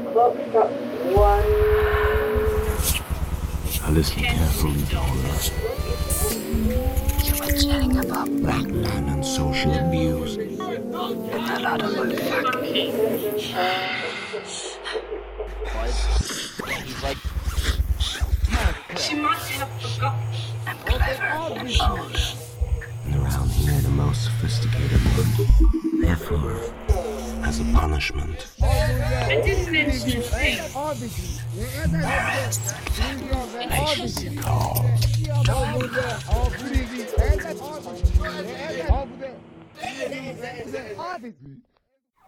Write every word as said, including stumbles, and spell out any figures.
Clock struck one. I listened carefully to her. You were chatting about Blackman and social abuse. and a lot of motherfucking. He's like, She must have forgotten. I'm clever and old. And around here, the most sophisticated one. Therefore, as a punishment, I didn't mention a thing. patiently call. Abi.